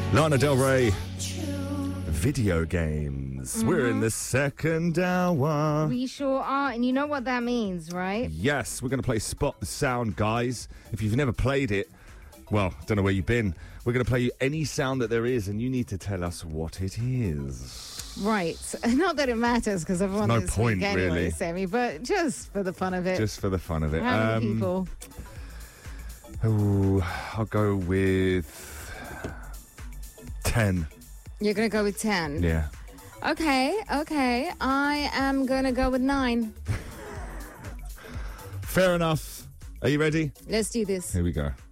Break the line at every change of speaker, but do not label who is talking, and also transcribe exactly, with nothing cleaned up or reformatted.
Lana Del Rey, video games. Mm-hmm. We're in the second hour.
We sure are, and you know what that means, right?
Yes, we're going to play Spot the Sound, guys. If you've never played it, well, don't know where you've been. We're going to play you any sound that there is, and you need to tell us what it is.
Right. Not that it matters, because everyone
no
this
point,
week anyway,
really.
Sammy, but just for the fun of it.
Just for the fun of it.
How many
um,
people?
Oh, I'll go with ten.
You're going to go with ten?
Yeah.
Okay, okay. I am going to go with nine.
Fair enough. Are you ready?
Let's do this.
Here we go.